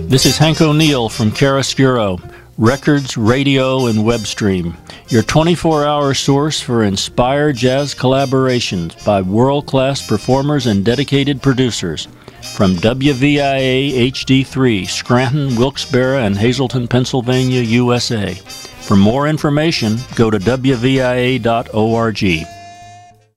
This is Hank O'Neill from Chiaroscuro, records, radio, and web stream, your 24-hour source for inspired jazz collaborations by world-class performers and dedicated producers. From WVIA HD3, Scranton, Wilkes-Barre, and Hazleton, Pennsylvania, USA. For more information, go to WVIA.org.